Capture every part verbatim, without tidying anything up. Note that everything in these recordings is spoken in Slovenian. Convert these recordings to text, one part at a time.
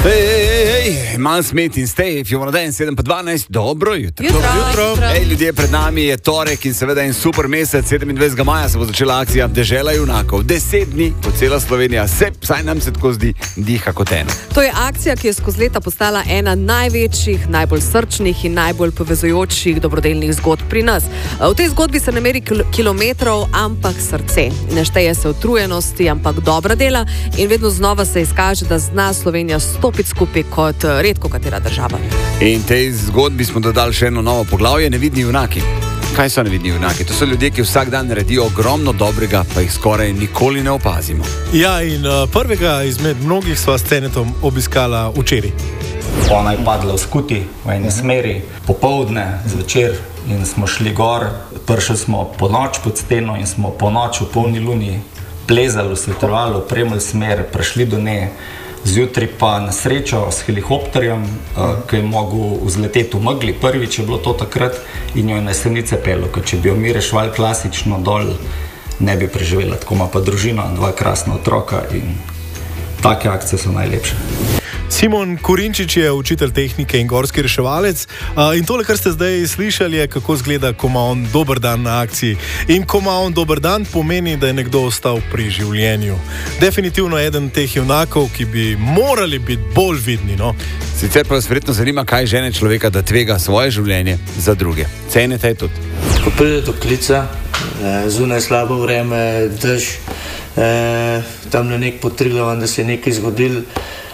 Hej, hej, hej, malo smet in stay, if you wanna dance, sedem pa dvanajst, dobro jutro. Jutro, jutro. jutro. Hej, ljudje, pred nami je torek in seveda en super mesec, sedemindvajsetega maja se bo začela akcija Dežela junakov. Deset dni, kot cela Slovenija, se, vsaj nam se tako zdi, diha kot ena. To je akcija, ki je skozi leta postala ena največjih, najbolj srčnih in najbolj povezujočih dobrodelnih zgodb pri nas. V tej zgodbi se ne meri kilometrov, ampak srce. Ne šteje se utrujenosti, ampak dobra dela in vedno znova se izkaže, da zna Slovenija stopiti skupaj kot redko katera država. In tej zgodbi smo dodali še eno novo poglavje, nevidni junaki. Kaj so nevidni junaki? To so ljudje, ki vsak dan naredijo ogromno dobrega, pa jih skoraj nikoli ne opazimo. Ja, in uh, prvega izmed mnogih sva s Cenetom obiskala včeraj. Ona je padla v skuti v eni smeri, popoldne, zvečer in smo šli gor, prišli smo po noč pod steno in smo po noč v polni luni plezali v svetovalo, premljali smer, prišli do nje. Zjutraj pa na srečo s helikopterjem, uh, ki je mogel vzleteti v megli, prvič je bilo to takrat in jo je na Jesenice pelo, ker če bi jo mi rešvali klasično dol, ne bi preživela. Tako ima pa družina, dva krasna otroka in take akcije so najlepše. Simon Kurinčič je učitelj tehnike in gorski reševalec uh, in tole, kar ste zdaj slišali, je kako izgleda, ko ima on dober dan na akciji. In ko ima on dober dan, pomeni, da je nekdo ostal pri življenju. Definitivno eden teh junakov, ki bi morali biti bolj vidni. No? Sicer pa vas verjetno zanima, kaj žene človeka, da tvega svoje življenje za druge. Cenete je tudi. Ko pride do klica, zunaj slabo vreme, dež, eh, tam je nek potrilovan, da se je nekaj zgodil.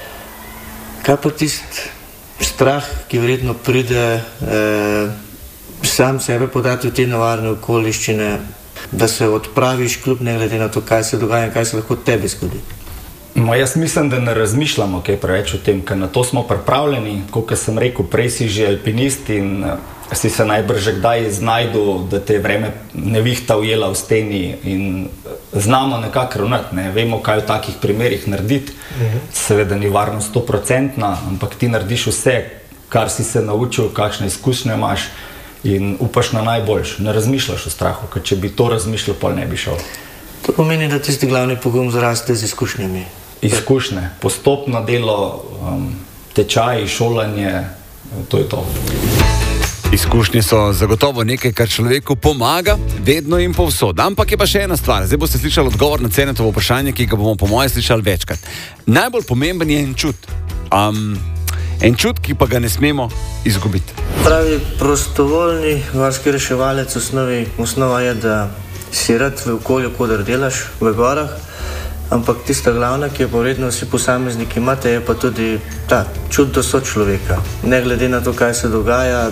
Kaj pa tisti strah, ki verjetno pride eh, sam sebe podati v te nevarne okoliščine, da se odpraviš kljub ne glede na to, kaj se dogaja in kaj se lahko tebi zgodi? No, jaz mislim, da ne razmišljamo kaj preveč o tem, ker na to smo pripravljeni. Kot sem rekel, prej si že alpinist in si se najbrž že kdaj znajdu, da te vreme nevihta ujela v steni in znamo nekako ravnati, ne? Vemo, kaj v takih primerih narediti. Uh-huh. Seveda ni varnost stoprocentna, ampak ti narediš vse, kar si se naučil, kakšne izkušnje imaš in upaš na najboljš. Ne razmišljaš o strahu, ker če bi to razmišljal, pol ne bi šel. To pomeni, da tisti glavni pogum zraste z izkušnjami. Izkušnje, postopno delo, um, tečaji, šolanje, to je to. Izkušnje so zagotovo nekaj, kar človeku pomaga, vedno in povsod. Ampak je pa še ena stvar. Zdaj boste slišali odgovor na Cenetovo vprašanje, ki ga bomo po moje slišali večkrat. Najbolj pomemben je en čut. Um, en čut, ki pa ga ne smemo izgubiti. Pravi prostovoljni gorski reševalec osnovi, osnova je, da si rad v okolju, kodar delaš, v gorah, ampak tista glavna, ki je povredno vsi posamezniki imate, je pa tudi ta čut do sočloveka. Ne glede na to, kaj se dogaja,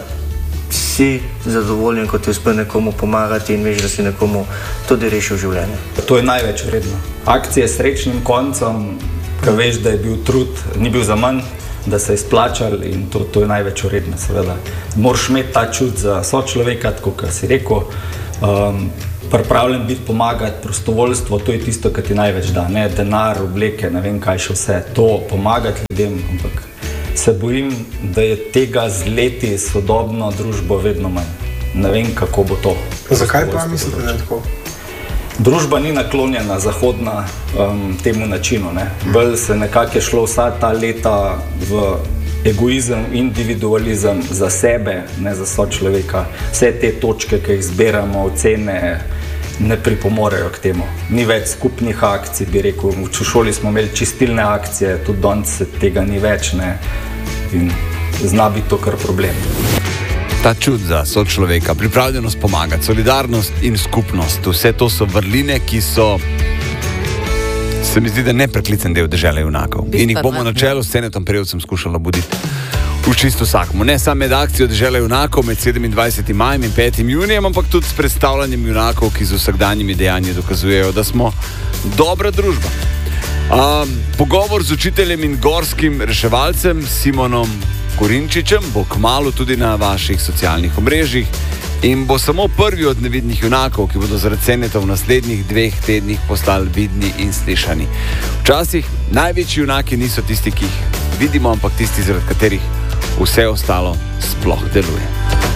si zadovoljen, ko ti uspe nekomu pomagati in veš, da si nekomu tudi rešil življenje. To je največ vredno. Akcije s srečnim koncem, ko veš, da je bil trud, ni bil za manj, da se je splačal in to, to je največ vredno, seveda. Moraš imeti ta čut za sočloveka, tako kot si rekel, um, pripravljen biti pomagati, prostovoljstvo, to je tisto, kar ti največ da, ne denar, obleke, ne vem kaj še vse, to pomagati ljudem, ampak se bojim, da je tega z leti sodobno družbo vedno manj. Ne vem, kako bo to. Zakaj pa mislite, da je tako? Družba ni naklonjena zahodna um, temu načinu. Ne? Bolj se nekako je šlo vsa ta leta v egoizem, individualizem za sebe, ne za sočloveka. Vse te točke, ki jih zbiramo, ocene, ne pripomorejo k temu. Ni več skupnih akcij, bi rekel. V šoli smo imeli čistilne akcije, tudi danes tega ni več, ne? In zna biti to kar problem. Ta čut za sočloveka, pripravljenost pomagati, solidarnost in skupnost, vse to so vrline, ki so, se mi zdi, da nepreklicen del Dežele junakov. In jih bomo na čelu s Cenetom Prevcem skušali buditi v čisto vsakmu. Ne samo med akcijo Dežele junakov med sedemindvajsetim majem in petim junijem, ampak tudi s predstavljanjem junakov, ki z vsakdanjimi dejanji dokazujejo, da smo dobra družba. Um, pogovor z učiteljem in gorskim reševalcem Simonom Kurinčičem bo kmalu tudi na vaših socialnih omrežjih in bo samo prvi od nevidnih junakov, ki bodo zaradi Ceneta v naslednjih dveh tednih postali vidni in slišani. Včasih največji junaki niso tisti, ki jih vidimo, ampak tisti, zaradi katerih vse ostalo sploh deluje.